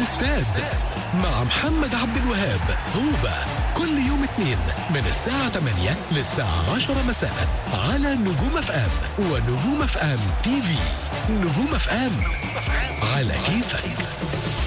الاستاد مع محمد عبد الوهاب. هوبا كل يوم اثنين من الساعة 8 للساعة 10 مساء على نجوم اف ام ونجوم اف ام تي في. نجوم اف ام على كيفك.